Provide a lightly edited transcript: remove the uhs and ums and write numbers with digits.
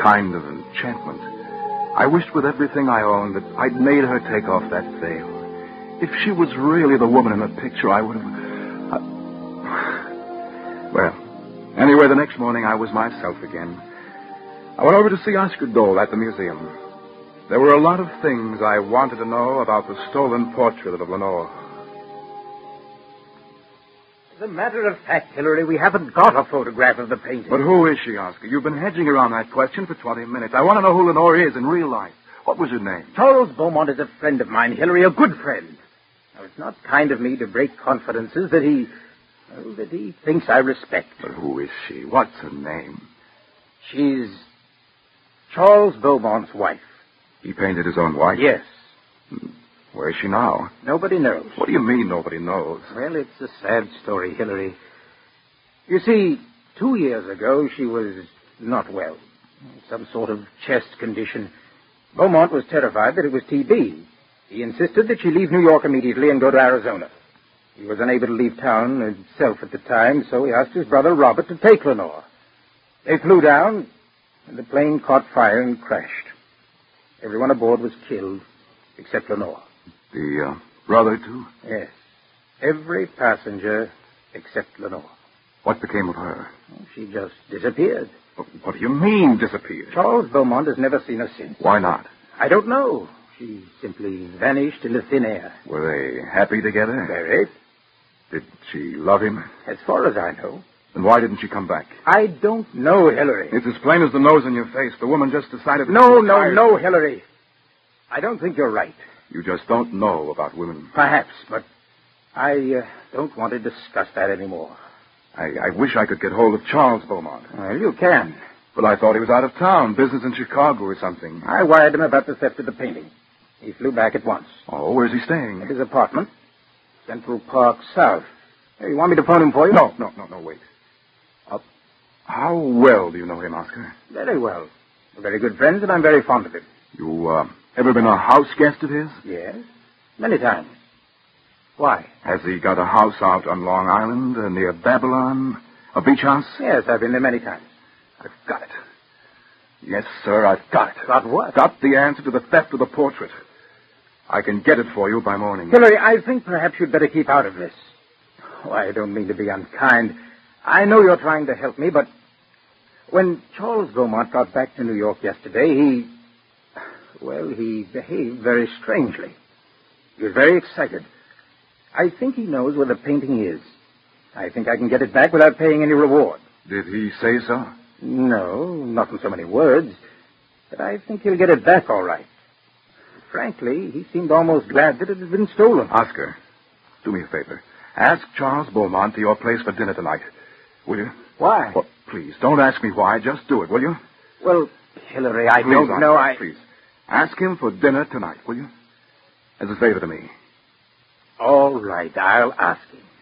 kind of enchantment. I wished with everything I owned that I'd made her take off that veil. If she was really the woman in the picture, I would have... Well, anyway, the next morning I was myself again. I went over to see Oscar Dole at the museum. There were a lot of things I wanted to know about the stolen portrait of Lenore. As a matter of fact, Hillary, we haven't got a photograph of the painting. But who is she, Oscar? You've been hedging around that question for 20 minutes. I want to know who Lenore is in real life. What was her name? Charles Beaumont is a friend of mine, Hillary, a good friend. Now, it's not kind of me to break confidences that he thinks I respect. But who is she? What's her name? She's Charles Beaumont's wife. He painted his own wife? Yes. Where is she now? Nobody knows. What do you mean nobody knows? Well, it's a sad story, Hillary. You see, 2 years ago, she was not well. Some sort of chest condition. Beaumont was terrified that it was TB. He insisted that she leave New York immediately and go to Arizona. He was unable to leave town himself at the time, so he asked his brother Robert to take Lenore. They flew down, and the plane caught fire and crashed. Everyone aboard was killed, except Lenore. The brother, too? Yes. Every passenger except Lenore. What became of her? She just disappeared. What do you mean, disappeared? Charles Beaumont has never seen her since. Why not? I don't know. She simply vanished in the thin air. Were they happy together? Very. Did she love him? As far as I know. Then why didn't she come back? I don't know, Hillary. It's as plain as the nose on your face. The woman just decided... No, Hillary. I don't think you're right. You just don't know about women. Perhaps, but I don't want to discuss that anymore. I wish I could get hold of Charles Beaumont. Well, you can. But I thought he was out of town, business in Chicago or something. I wired him about the theft of the painting. He flew back at once. Oh, where's he staying? At his apartment. Central Park South. Hey, you want me to phone him for you? No, wait. How well do you know him, Oscar? Very well. We're very good friends, and I'm very fond of him. You, ever been a house guest of his? Yes. Many times. Why? Has he got a house out on Long Island, near Babylon? A beach house? Yes, I've been there many times. I've got it. Yes, sir, I've got it. Got what? Got the answer to the theft of the portrait. I can get it for you by morning. Hillary, I think perhaps you'd better keep out of this. Oh, I don't mean to be unkind. I know you're trying to help me, but when Charles Beaumont got back to New York yesterday, he behaved very strangely. He was very excited. I think he knows where the painting is. I think I can get it back without paying any reward. Did he say so? No, not in so many words. But I think he'll get it back all right. Frankly, he seemed almost glad that it had been stolen. Oscar, do me a favor. Ask Charles Beaumont to your place for dinner tonight. Will you? Why? Well, please, don't ask me why. Just do it, will you? Well, Hillary, I Please, don't know. Please. Ask him for dinner tonight, will you? As a favor to me. All right, I'll ask him.